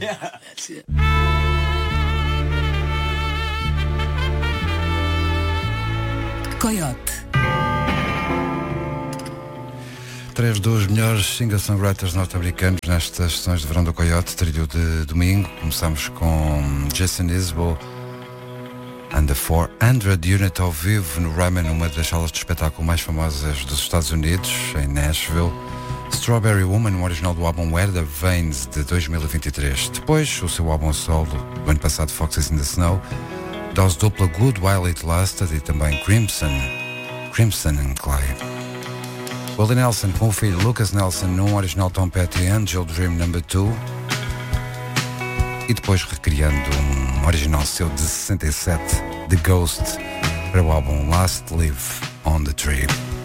That's it. Coyote. Três dos melhores singer-songwriters norte-americanos nestas sessões de verão do Coyote, trilho de domingo. Começamos com Jason Isbell and the 400 Unit ao vivo no Ryman, uma das salas de espetáculo mais famosas dos Estados Unidos, em Nashville. Strawberry Woman, o original do álbum Where the Veins, de 2023. Depois, o seu álbum solo, do ano passado, Foxes in the Snow. Dose dupla Good While It Lasted e também Crimson and Clay. Willie Nelson com o filho Lucas Nelson num original Tom Petty, Angel Dream No. 2, e depois recriando um original seu de 67, The Ghost, para o álbum Last Leaf on the Tree.